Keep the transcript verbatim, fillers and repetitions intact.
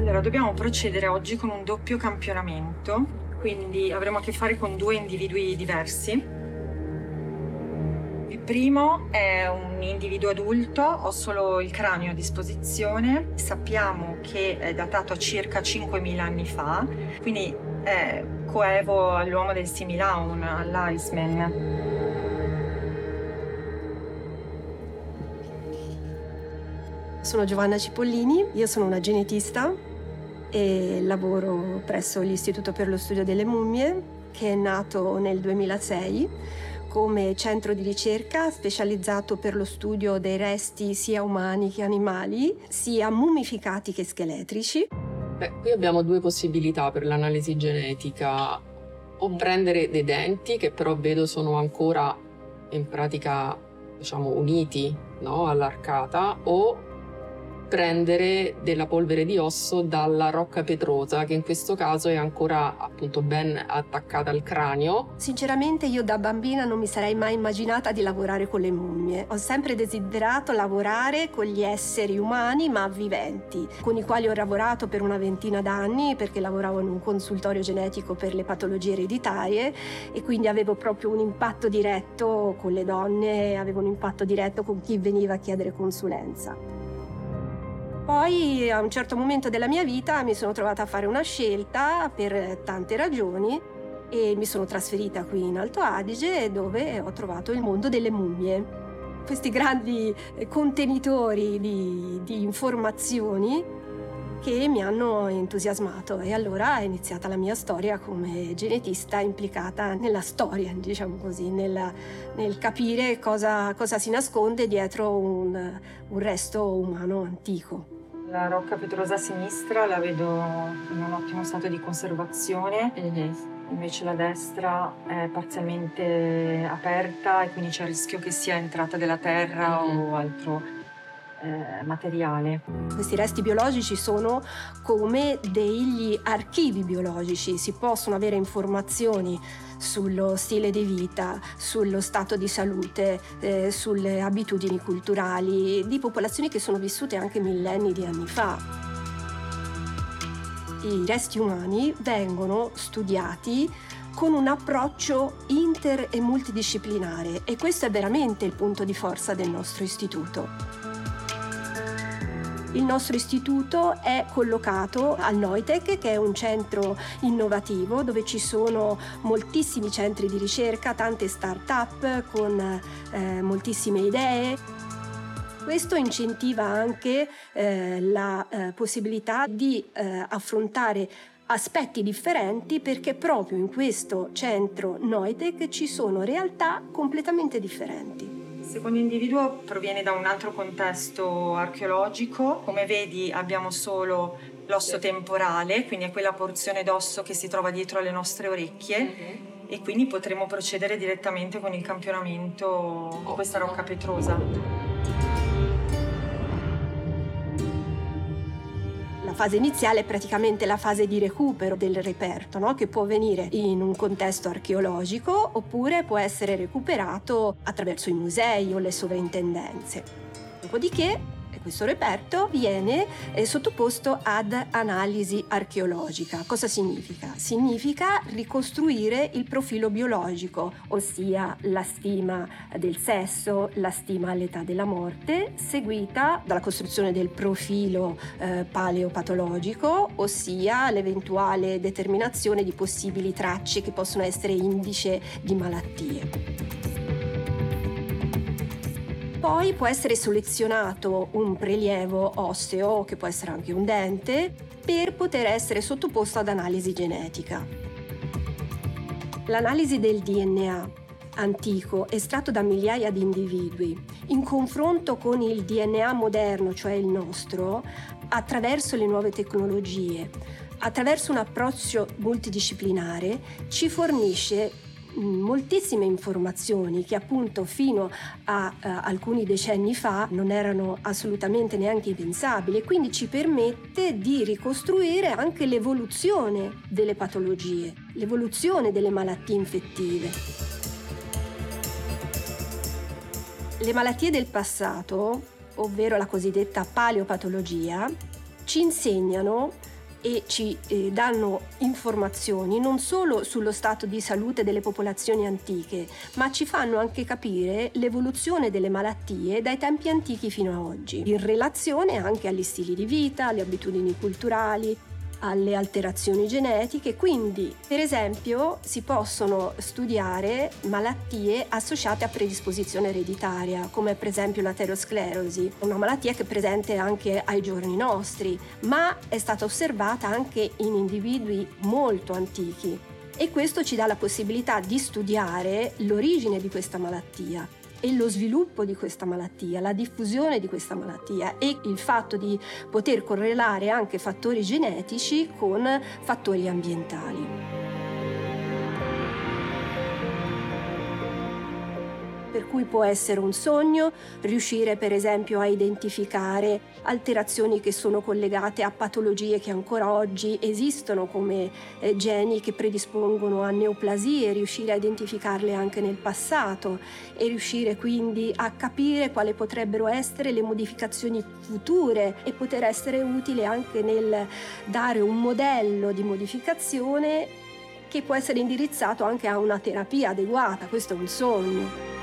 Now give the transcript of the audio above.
Allora, dobbiamo procedere oggi con un doppio campionamento, quindi avremo a che fare con due individui diversi. Il primo è un individuo adulto, ho solo il cranio a disposizione, sappiamo che è datato a circa cinquemila anni fa, quindi è coevo all'uomo del Similaun, all'Iceman. Sono Giovanna Cipollini, io sono una genetista e lavoro presso l'Istituto per lo Studio delle Mummie, che è nato nel duemilasei come centro di ricerca specializzato per lo studio dei resti sia umani che animali, sia mummificati che scheletrici. Beh, qui abbiamo due possibilità per l'analisi genetica: o prendere dei denti, che però vedo sono ancora in pratica, diciamo, uniti, no, all'arcata, o prendere della polvere di osso dalla rocca petrosa, che in questo caso è ancora appunto ben attaccata al cranio. Sinceramente io da bambina non mi sarei mai immaginata di lavorare con le mummie. Ho sempre desiderato lavorare con gli esseri umani ma viventi, con i quali ho lavorato per una ventina d'anni perché lavoravo in un consultorio genetico per le patologie ereditarie e quindi avevo proprio un impatto diretto con le donne, avevo un impatto diretto con chi veniva a chiedere consulenza. Poi a un certo momento della mia vita mi sono trovata a fare una scelta per tante ragioni e mi sono trasferita qui in Alto Adige, dove ho trovato il mondo delle mummie. Questi grandi contenitori di, di informazioni che mi hanno entusiasmato e allora è iniziata la mia storia come genetista implicata nella storia, diciamo così, nella, nel capire cosa, cosa si nasconde dietro un, un resto umano antico. La rocca petrosa a sinistra la vedo in un ottimo stato di conservazione, Mm-hmm. invece la destra è parzialmente aperta e quindi c'è il rischio che sia entrata della terra Mm-hmm. o altro eh, materiale. Questi resti biologici sono come degli archivi biologici, si possono avere informazioni sullo stile di vita, sullo stato di salute, eh, sulle abitudini culturali di popolazioni che sono vissute anche millenni di anni fa. I resti umani vengono studiati con un approccio inter- e multidisciplinare e questo è veramente il punto di forza del nostro istituto. Il nostro istituto è collocato al Neutec, che è un centro innovativo dove ci sono moltissimi centri di ricerca, tante start-up con eh, moltissime idee. Questo incentiva anche eh, la eh, possibilità di eh, affrontare aspetti differenti perché proprio in questo centro Neutec ci sono realtà completamente differenti. Il secondo individuo proviene da un altro contesto archeologico. Come vedi abbiamo solo l'osso temporale, quindi è quella porzione d'osso che si trova dietro alle nostre orecchie, Mm-hmm. e quindi potremo procedere direttamente con il campionamento di questa rocca petrosa. La fase iniziale è praticamente la fase di recupero del reperto, no? Che può avvenire in un contesto archeologico oppure può essere recuperato attraverso i musei o le sovrintendenze. Dopodiché questo reperto viene eh, sottoposto ad analisi archeologica. Cosa significa? Significa ricostruire il profilo biologico, ossia la stima del sesso, la stima all'età della morte, seguita dalla costruzione del profilo eh, paleopatologico, ossia l'eventuale determinazione di possibili tracce che possono essere indice di malattie. Poi può essere selezionato un prelievo osseo, che può essere anche un dente, per poter essere sottoposto ad analisi genetica. L'analisi del D N A antico, estratto da migliaia di individui, in confronto con il D N A moderno, cioè il nostro, attraverso le nuove tecnologie, attraverso un approccio multidisciplinare, ci fornisce moltissime informazioni che appunto fino a uh, alcuni decenni fa non erano assolutamente neanche pensabili e quindi ci permette di ricostruire anche l'evoluzione delle patologie, l'evoluzione delle malattie infettive. Le malattie del passato, ovvero la cosiddetta paleopatologia, ci insegnano e ci eh, danno informazioni non solo sullo stato di salute delle popolazioni antiche, ma ci fanno anche capire l'evoluzione delle malattie dai tempi antichi fino a oggi, in relazione anche agli stili di vita, alle abitudini culturali, alle alterazioni genetiche. Quindi, per esempio, si possono studiare malattie associate a predisposizione ereditaria, come per esempio l'aterosclerosi, una malattia che è presente anche ai giorni nostri, ma è stata osservata anche in individui molto antichi, e questo ci dà la possibilità di studiare l'origine di questa malattia e lo sviluppo di questa malattia, la diffusione di questa malattia e il fatto di poter correlare anche fattori genetici con fattori ambientali. Per cui può essere un sogno riuscire per esempio a identificare alterazioni che sono collegate a patologie che ancora oggi esistono, come eh, geni che predispongono a neoplasie, riuscire a identificarle anche nel passato e riuscire quindi a capire quali potrebbero essere le modificazioni future e poter essere utile anche nel dare un modello di modificazione che può essere indirizzato anche a una terapia adeguata. Questo è un sogno.